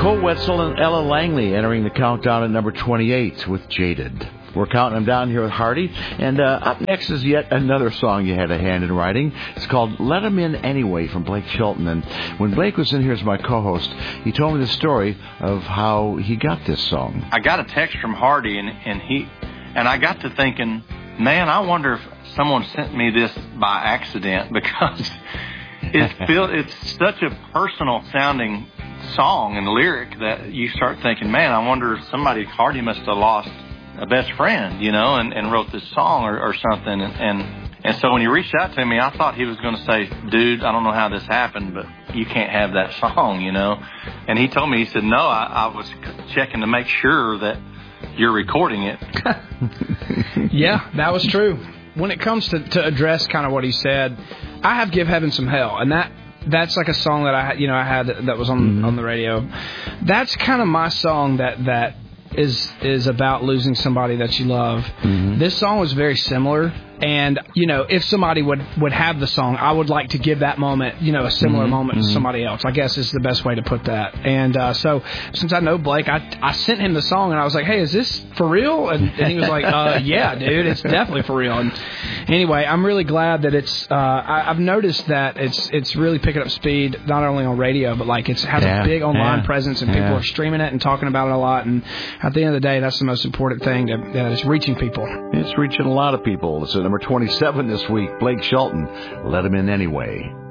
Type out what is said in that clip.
Nicole Wetzel and Ella Langley entering the countdown at number 28 with Jaded. We're counting them down here with Hardy. And up next is yet another song you had a hand in writing. It's called Let 'Em In Anyway from Blake Shelton. And when Blake was in here as my co-host, he told me the story of how he got this song. I got a text from Hardy, and I got to thinking, man, I wonder if someone sent me this by accident, because it's such a personal sounding song and lyric that you start thinking, man, I wonder if Hardy must have lost a best friend, and wrote this song or something. And so when he reached out to me, I thought he was going to say, dude, I don't know how this happened, but you can't have that song, And he told me, he said, no, I was checking to make sure that you're recording it. Yeah, that was true. When it comes to address kind of what he said, I have Give Heaven Some Hell, and that's like a song that I had that was on the radio. That's kind of my song that is about losing somebody that you love. Mm-hmm. This song was very similar. And, if somebody would have the song, I would like to give that moment, a similar moment to somebody else, I guess is the best way to put that. And so since I know Blake, I sent him the song, and I was like, hey, is this for real? And he was like, yeah, dude, it's definitely for real. And anyway, I'm really glad that it's I've noticed that it's really picking up speed, not only on radio, but like it has a big online presence, and people are streaming it and talking about it a lot. And at the end of the day, that's the most important thing, that it's reaching people. It's reaching a lot of people. It's number 27 this week, Blake Shelton, Let 'Em In Anyway.